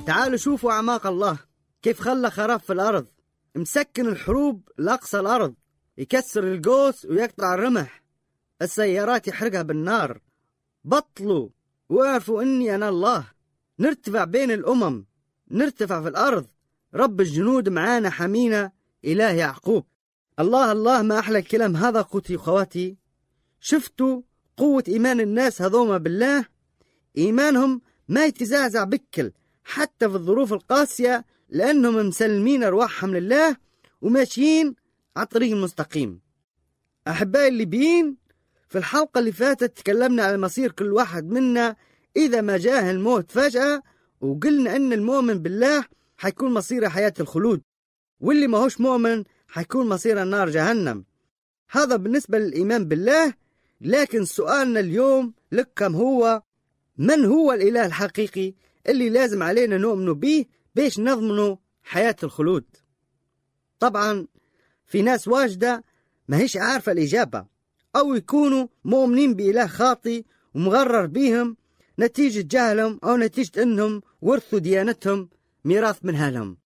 تعالوا شوفوا أعماق الله، كيف خلى خراب في الأرض، مسكن الحروب لأقصى الأرض، يكسر القوس ويقطع الرمح، السيارات يحرقها بالنار. بطلوا واعرفوا إني أنا الله. نرتفع بين الأمم، نرتفع في الأرض، رب الجنود معانا حمينا، إله يعقوب. الله الله، ما أحلى الكلام هذا أخوتي وخواتي. شفتوا قوة إيمان الناس هذوما بالله؟ إيمانهم ما يتزعزع بكل حتى في الظروف القاسية، لأنهم مسلمين أرواحهم لله وماشيين على الطريق المستقيم. أحبائي الليبيين، في الحلقة اللي فاتت تكلمنا على مصير كل واحد منا إذا ما جاه الموت فجأة، وقلنا أن المؤمن بالله حيكون مصيره حياة الخلود، واللي ما هوش مؤمن حيكون مصير النار جهنم. هذا بالنسبة للإيمان بالله. لكن سؤالنا اليوم لكم هو: من هو الإله الحقيقي اللي لازم علينا نؤمن به باش نضمنوا حياة الخلود؟ طبعا في ناس واجدة ما هيش عارفة الإجابة، أو يكونوا مؤمنين بإله خاطئ ومغرر بهم نتيجة جهلهم، أو نتيجة أنهم ورثوا ديانتهم ميراث من أهلهم.